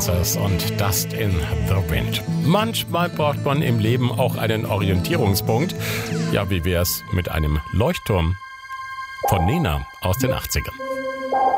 Kansas und Dust in the Wind. Manchmal braucht man im Leben auch einen Orientierungspunkt. Ja, wie wär's mit einem Leuchtturm? Von Nena aus den 80ern.